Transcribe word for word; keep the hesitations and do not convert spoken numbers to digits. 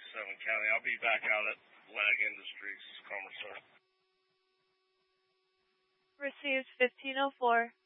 Sullivan County. I'll be back out at Lag Industries, Commerce. Received fifteen oh four.